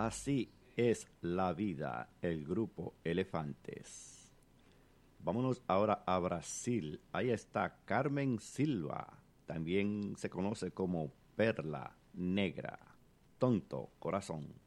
Así es la vida, el grupo Elefantes. Vámonos ahora a Brasil. Ahí está Carmen Silva. También se conoce como Perla Negra. Tonto Corazón.